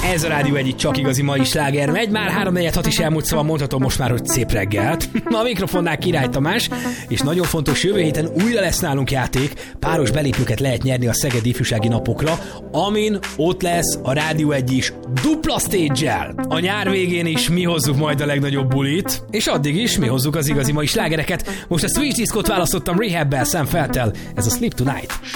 Ez a Rádió egyik csak igazi mai sláger megy, már 3-4-6 is elmúlt, szóval mondhatom most már, hogy szép reggelt. A mikrofonnál Király Tamás, és nagyon fontos, jövő héten újra lesz nálunk játék, páros belépőket lehet nyerni a Szegedi Ifjúsági Napokra, amin ott lesz a Rádió 1 is dupla stage-el. A nyár végén is mi hozzuk majd a legnagyobb bulit, és addig is mi hozzuk az igazi mai slágereket. Most a Switch Discot választottam Rehab-bel, Sam Felttel, ez a Sleep Tonight.